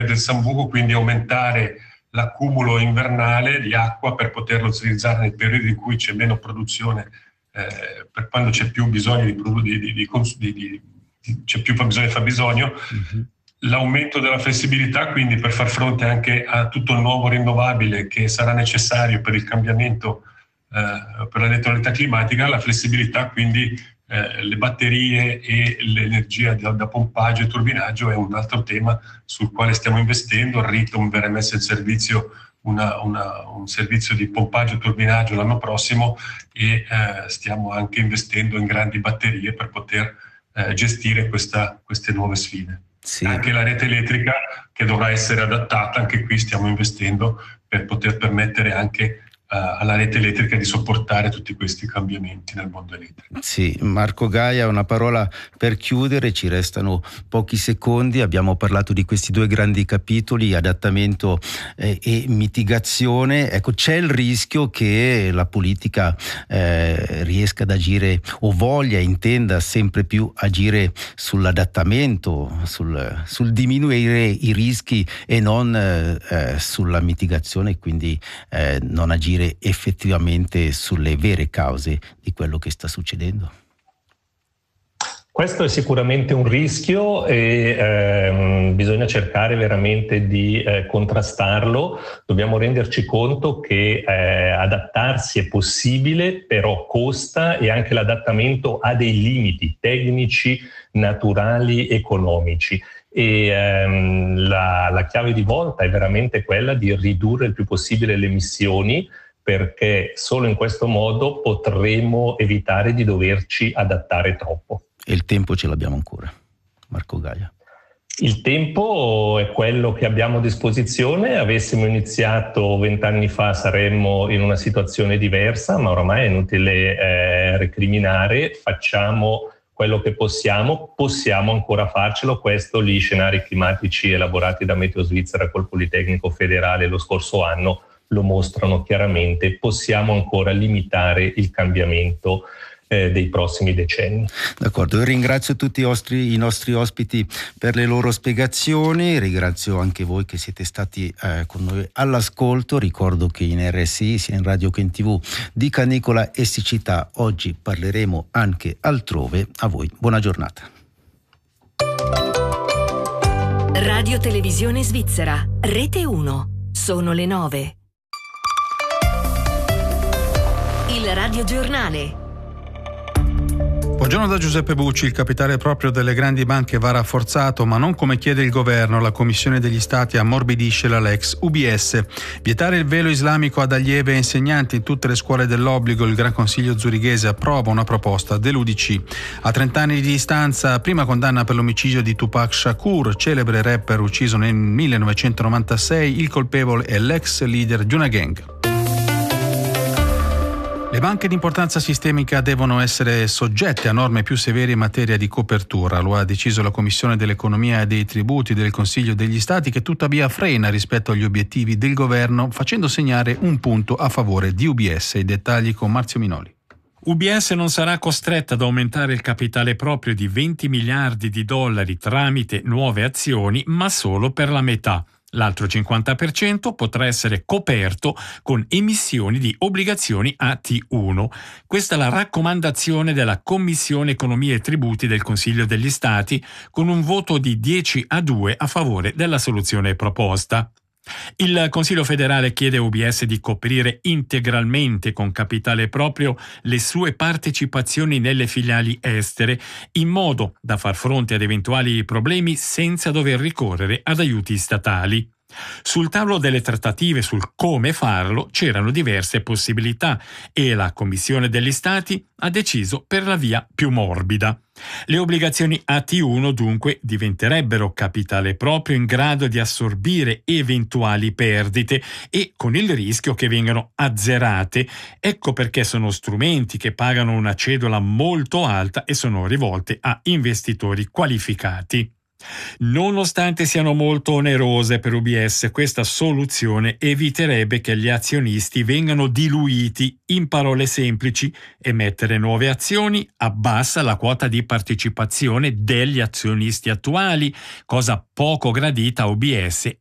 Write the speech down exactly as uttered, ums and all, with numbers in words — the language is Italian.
del Sambuco, quindi aumentare l'accumulo invernale di acqua per poterlo utilizzare nei periodi in cui c'è meno produzione, eh, per quando c'è più bisogno di, di, di, di, di, di, di c'è più bisogno di fabbisogno. Mm-hmm. L'aumento della flessibilità, quindi per far fronte anche a tutto il nuovo rinnovabile che sarà necessario per il cambiamento, eh, per la neutralità climatica, la flessibilità, quindi eh, le batterie e l'energia da, da pompaggio e turbinaggio è un altro tema sul quale stiamo investendo. Il Ritom verrà messo in servizio una, una, un servizio di pompaggio e turbinaggio l'anno prossimo e eh, stiamo anche investendo in grandi batterie per poter eh, gestire questa, queste nuove sfide. Sì. Anche la rete elettrica che dovrà essere adattata, anche qui stiamo investendo per poter permettere anche uh, alla rete elettrica di sopportare tutti questi cambiamenti nel mondo elettrico. Sì, Marco Gaia, una parola per chiudere, ci restano pochi secondi. Abbiamo parlato di questi due grandi capitoli, adattamento eh, e mitigazione. Ecco, c'è il rischio che la politica eh, riesca ad agire o voglia, intenda sempre più agire sull'adattamento, sul, sul diminuire i rischi e non eh, sulla mitigazione, quindi eh, non agire effettivamente sulle vere cause di quello che sta succedendo? Questo è sicuramente un rischio e ehm, bisogna cercare veramente di eh, contrastarlo. Dobbiamo renderci conto che eh, adattarsi è possibile, però costa, e anche l'adattamento ha dei limiti tecnici, naturali, economici. E ehm, la, la chiave di volta è veramente quella di ridurre il più possibile le emissioni, perché solo in questo modo potremo evitare di doverci adattare troppo. E il tempo ce l'abbiamo ancora, Marco Gaia? Il tempo è quello che abbiamo a disposizione. Avessimo iniziato vent'anni fa saremmo in una situazione diversa, ma oramai è inutile eh, recriminare. Facciamo quello che possiamo, possiamo ancora farcelo. Questo gli scenari climatici elaborati da Meteo Svizzera col Politecnico Federale lo scorso anno lo mostrano chiaramente. Possiamo ancora limitare il cambiamento eh, dei prossimi decenni. D'accordo, io ringrazio tutti i nostri, i nostri ospiti per le loro spiegazioni, ringrazio anche voi che siete stati eh, con noi all'ascolto. Ricordo che in R S I, sia in radio che in tv, di canicola e siccità oggi parleremo anche altrove. A voi buona giornata. Radio Televisione Svizzera, Rete uno, sono le nove. Il radiogiornale. Buongiorno da Giuseppe Bucci. Il capitale proprio delle grandi banche va rafforzato, ma non come chiede il governo. La Commissione degli Stati ammorbidisce la Lex U B S. Vietare il velo islamico ad allievi e insegnanti in tutte le scuole dell'obbligo. Il Gran Consiglio zurighese approva una proposta dell'U D C. A trent'anni di distanza, prima condanna per l'omicidio di Tupac Shakur, celebre rapper ucciso nel millenovecentonovantasei. Il colpevole è l'ex leader di una gang. Le banche di importanza sistemica devono essere soggette a norme più severe in materia di copertura. Lo ha deciso la Commissione dell'Economia e dei Tributi del Consiglio degli Stati, che tuttavia frena rispetto agli obiettivi del governo, facendo segnare un punto a favore di U B S. I dettagli con Marzio Minoli. U B S non sarà costretta ad aumentare il capitale proprio di venti miliardi di dollari tramite nuove azioni, ma solo per la metà. L'altro cinquanta per cento potrà essere coperto con emissioni di obbligazioni A T uno. Questa è la raccomandazione della Commissione Economia e Tributi del Consiglio degli Stati, con un voto di dieci a due a favore della soluzione proposta. Il Consiglio federale chiede a U B S di coprire integralmente con capitale proprio le sue partecipazioni nelle filiali estere, in modo da far fronte ad eventuali problemi senza dover ricorrere ad aiuti statali. Sul tavolo delle trattative sul come farlo c'erano diverse possibilità e la Commissione degli Stati ha deciso per la via più morbida. Le obbligazioni A T uno dunque diventerebbero capitale proprio in grado di assorbire eventuali perdite e con il rischio che vengano azzerate. Ecco perché sono strumenti che pagano una cedola molto alta e sono rivolte a investitori qualificati. Nonostante siano molto onerose per U B S, questa soluzione eviterebbe che gli azionisti vengano diluiti. In parole semplici, emettere nuove azioni abbassa la quota di partecipazione degli azionisti attuali, cosa poco gradita a U B S